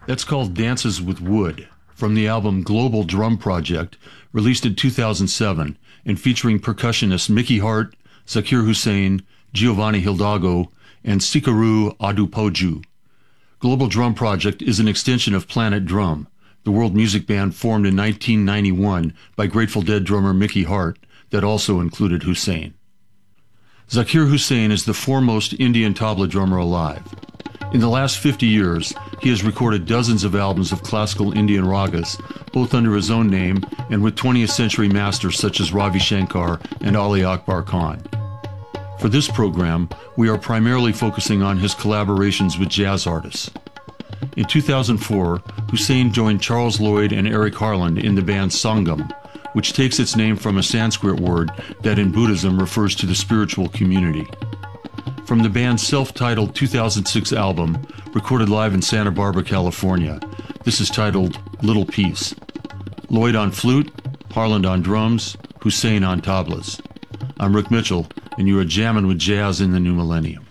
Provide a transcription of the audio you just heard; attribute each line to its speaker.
Speaker 1: That's called Dances with Wood, from the album Global Drum Project, released in 2007, and featuring percussionists Mickey Hart, Zakir Hussain, Giovanni Hidalgo, and Sikaru Adupoju. Global Drum Project is an extension of Planet Drum, the world music band formed in 1991 by Grateful Dead drummer Mickey Hart that also included Hussain. Zakir Hussain is the foremost Indian tabla drummer alive. In the last 50 years, he has recorded dozens of albums of classical Indian ragas, both under his own name and with 20th century masters such as Ravi Shankar and Ali Akbar Khan. For this program, we are primarily focusing on his collaborations with jazz artists. In 2004, Hussain joined Charles Lloyd and Eric Harland in the band Sangam, which takes its name from a Sanskrit word that in Buddhism refers to the spiritual community. From the band's self-titled 2006 album, recorded live in Santa Barbara, California, this is titled Little Piece. Lloyd on flute, Harland on drums, Hussain on tablas. I'm Rick Mitchell, and you are jamming with jazz in the new millennium.